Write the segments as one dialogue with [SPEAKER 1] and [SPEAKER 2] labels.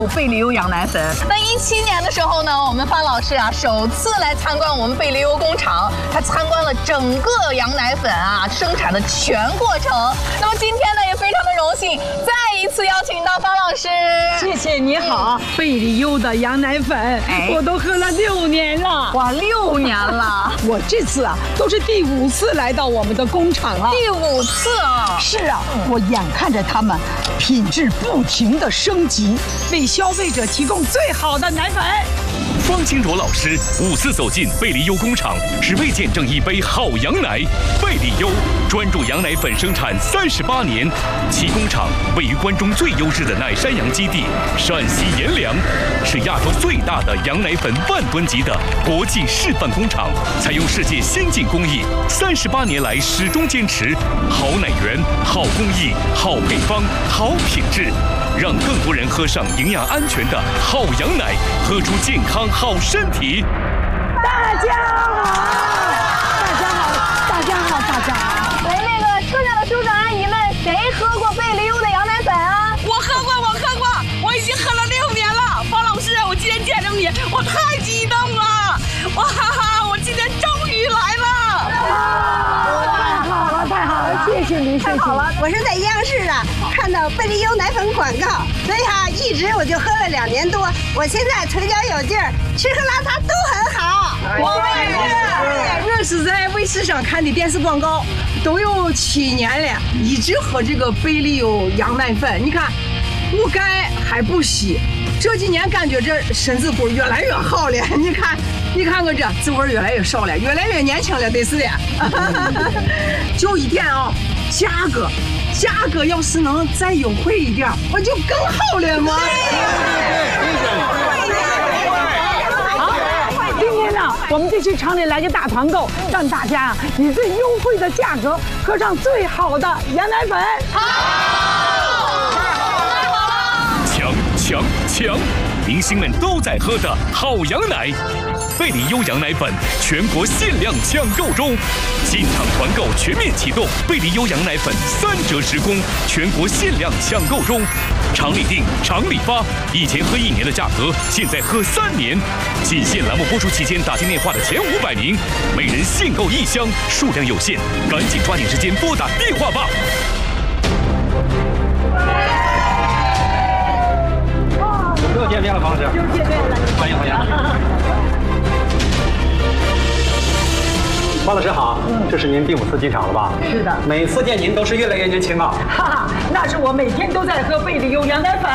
[SPEAKER 1] 贝利优羊奶粉。那17年的时候呢，我们方老师啊首次来参观我们贝利优工厂，他参观了整个羊奶粉啊生产的全过程。那么今天呢也非常的荣幸，再一次邀请到方老师。
[SPEAKER 2] 谢谢你好，贝利优的羊奶粉，我都喝了6年了。
[SPEAKER 1] 哇，6年了！
[SPEAKER 2] 我这次啊都是第5次来到我们的工厂了。
[SPEAKER 1] 第5次啊！
[SPEAKER 2] 是啊，我眼看着他们品质不停的升级，为消费者提供最好的奶粉。
[SPEAKER 3] 方清卓老师5次走进贝利优工厂，是为见证一杯好羊奶。贝利优专注羊奶粉生产38年，其工厂位于关中最优质的奶山羊基地陕西阎良，是亚洲最大的羊奶粉10000吨级的国际示范工厂，采用世界先进工艺，38年来始终坚持好奶源、好工艺、好配方、好品质，让更多人喝上营养安全的好羊奶，喝出健康好身体。
[SPEAKER 2] 大家好，大家好，大家好，大家好。
[SPEAKER 1] 来，那个车上的叔叔阿姨们，谁喝过贝利优的羊奶粉啊？
[SPEAKER 4] 我喝过，我已经喝了6年了。方老师，我今天见着你，我太激动了！哇哈哈，我今天终于来了！
[SPEAKER 2] 太好了，谢谢您，谢谢。
[SPEAKER 5] 好了，我是在央视啊看到贝利优奶粉广告，所以哈一直我就喝了2年多。我现在腿脚有劲儿，吃喝拉撒都很好。
[SPEAKER 2] 我也是在卫视上看的电视广告，都有7年了，一直喝这个贝利优羊奶粉。你看，不改还不稀，这几年感觉这身子骨越来越好了。你看我这滋味越来越少了，越来越年轻了，得是的。就一点啊，价格要是能再优惠一点，我就更好了嘛。今天呢，我们这期厂里来个大团购，让大家以最优惠的价格喝上最好的羊奶粉。
[SPEAKER 3] 抢！明星们都在喝的好羊奶，贝利优羊奶粉全国限量抢购中，进厂团购全面启动，贝利优羊奶粉3折10供，全国限量抢购中，厂里订，厂里发，以前喝1年的价格，现在喝3年。仅限栏目播出期间打进电话的前500名，每人限购1箱，数量有限，赶紧抓紧时间拨打电话吧。
[SPEAKER 6] 又见面了，方老师。又见面了，欢迎。方老师好，这是您第5次进厂了吧？
[SPEAKER 2] 是的，
[SPEAKER 6] 每次见您都是越来越年轻啊。
[SPEAKER 2] 哈哈，那是我每天都在喝贝利优羊奶粉。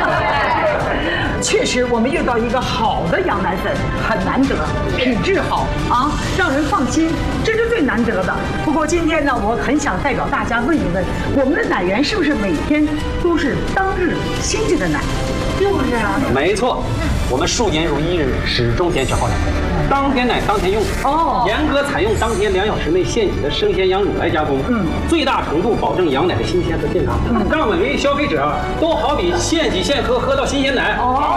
[SPEAKER 2] 确实，我们遇到一个好的羊奶粉很难得，品质好啊，让人放心，这是最难得的。不过今天呢，我很想代表大家问一问，我们的奶源是不是每天都是当日新鲜的奶？就是啊，
[SPEAKER 6] 没错，我们数年如一日，始终坚持好奶，当天奶当天用。严格采用当天2小时内现挤的生鲜羊乳来加工，最大程度保证羊奶的新鲜和健康，让每位消费者都好比现挤现喝，喝到新鲜奶。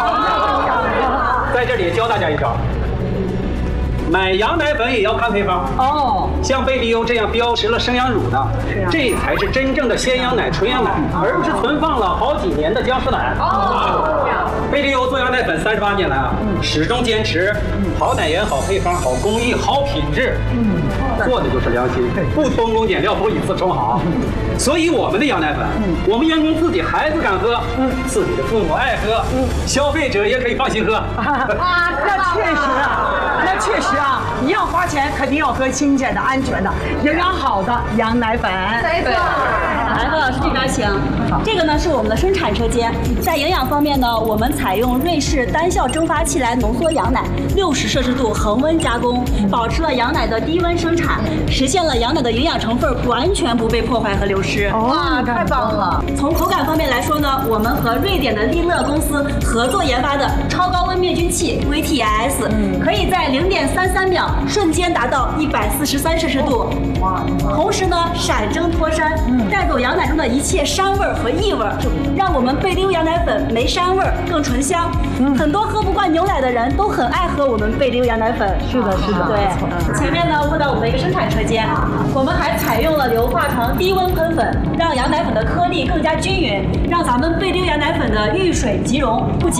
[SPEAKER 6] 在这里教大家一招。买羊奶粉也要看配方像贝利优这样标识了生羊乳的，这才是真正的鲜羊奶、纯羊奶，而不是存放了好几年的僵尸奶。贝利优做羊奶粉38年来啊，始终坚持好奶源、好配方、好工艺、好品质，做的就是良心，不偷工减料，不以次充好。所以我们的羊奶粉，我们员工自己孩子敢喝，自己的父母爱喝，消费者也可以放心喝。
[SPEAKER 2] 那确实啊，你要花钱，肯定要喝新鲜的、安全的、营养好的羊奶粉。
[SPEAKER 1] 对。
[SPEAKER 7] 来，方老师这边请。这个呢是我们的生产车间，在营养方面呢，我们采用瑞士单效蒸发器来浓缩羊奶，60摄氏度恒温加工，保持了羊奶的低温生产，实现了羊奶的营养成分完全不被破坏和流失。
[SPEAKER 1] 哇，太棒了！
[SPEAKER 7] 从口感方面来说呢，我们和瑞典的利乐公司合作研发的超高温灭菌器 VTS，可以在0.33秒瞬间达到143摄氏度。同时呢，闪蒸脱膻，带走羊奶中的一切膻味和异味，让我们贝利优羊奶粉没膻味，更醇香。很多喝不惯牛奶的人都很爱喝我们贝利优羊奶粉。
[SPEAKER 2] 是的，是的。
[SPEAKER 7] 对，前面呢，问到我们的一个生产车间，我们还采用了硫化床低温喷分粉，让羊奶粉的颗粒更加均匀，让咱们贝利优羊奶粉的遇水即溶，不仅